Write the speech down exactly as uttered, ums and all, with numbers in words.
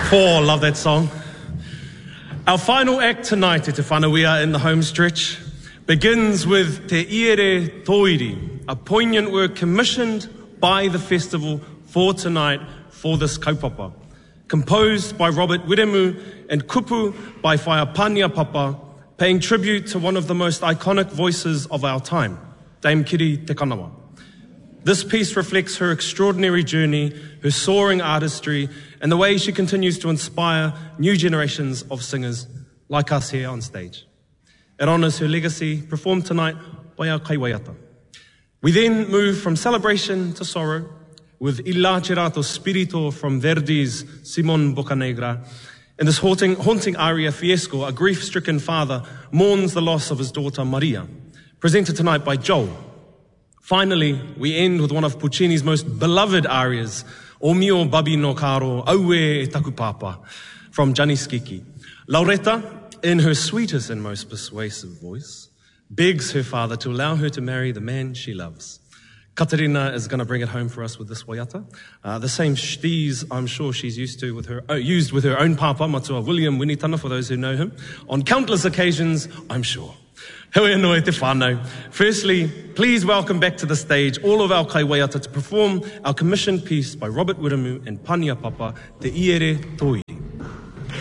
Paul, love that song. Our final act tonight, Te Te Whanawea in the home stretch, begins with Te Iere Toiri, a poignant work commissioned by the festival for tonight for this kaupapa. Composed by Robert Wiremu and kupu by Whaiapania Papa, paying tribute to one of the most iconic voices of our time, Dame Kiri Te Kanawa. This piece reflects her extraordinary journey, her soaring artistry, and the way she continues to inspire new generations of singers like us here on stage. It honours her legacy, performed tonight by our kaiwaiata. We then move from celebration to sorrow with Il Lacerato Spirito from Verdi's Simon Boccanegra. In this haunting, haunting aria, Fiesco, a grief-stricken father, mourns the loss of his daughter Maria, presented tonight by Joel. Finally, we end with one of Puccini's most beloved arias, O mio babino caro, aue e taku papa, from Gianni Schicchi. Lauretta, in her sweetest and most persuasive voice, begs her father to allow her to marry the man she loves. Katerina is going to bring it home for us with this waiata. Uh, the same shtiz I'm sure she's used to with her, uh, used with her own papa, Matua William Winitana, for those who know him, on countless occasions, I'm sure. Heoi anō e te whānau. Firstly, please welcome back to the stage all of our kaiwaiata to perform our commissioned piece by Robert Wiremu and Pania Papa, Te Iere Toiri.